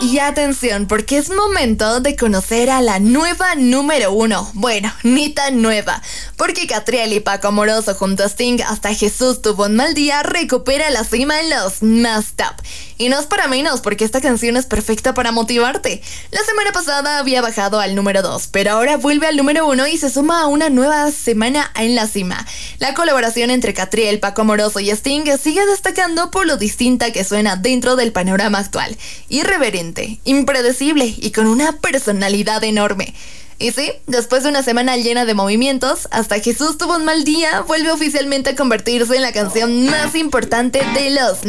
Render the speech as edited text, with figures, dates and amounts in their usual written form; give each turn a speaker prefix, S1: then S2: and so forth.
S1: Y atención, porque es momento de conocer a la nueva número 1. Bueno, ni tan nueva, porque Catriel y Paco Amoroso junto a Sting hasta Jesús tuvo un mal día recupera la cima en los más top. Y no es para menos, porque esta canción es perfecta para motivarte. La semana pasada había bajado al número 2, pero ahora vuelve al número 1 y se suma a una nueva semana en la cima. La colaboración entre Catriel, Paco Amoroso y Sting sigue destacando por lo distinta que suena dentro del panorama actual. Irreverente, impredecible y con una personalidad enorme. Y sí, después de una semana llena de movimientos, Hasta Jesús tuvo un mal día vuelve oficialmente a convertirse en la canción más importante de los